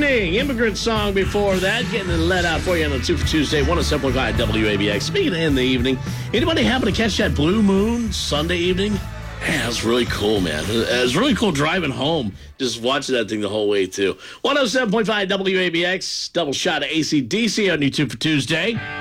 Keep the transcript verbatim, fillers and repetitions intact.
King, Immigrant Song before that. Getting it let out for you on the two for Tuesday, one oh seven point five W A B X. Speaking of in the evening, anybody happen to catch that Blue Moon Sunday evening? Man, that's really cool, man. It was really cool driving home, just watching that thing the whole way, too. one oh seven point five W A B X, double shot of A C D C on you two for Tuesday.